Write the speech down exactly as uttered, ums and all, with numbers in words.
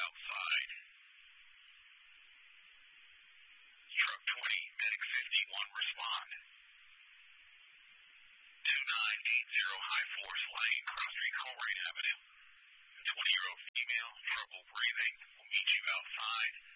outside. Truck twenty, medic fifty-one, respond. two nine eight zero high force lane, cross street, Colerain Avenue. twenty-year-old female, trouble breathing, will meet you outside.